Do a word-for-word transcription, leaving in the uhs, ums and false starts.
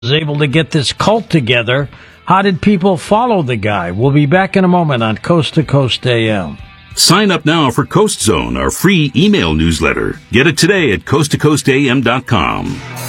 was able to get this cult together. How did people follow the guy? We'll be back in a moment on Coast to Coast A M. Sign up now for Coast Zone, our free email newsletter. Get it today at coast to coast a m dot com.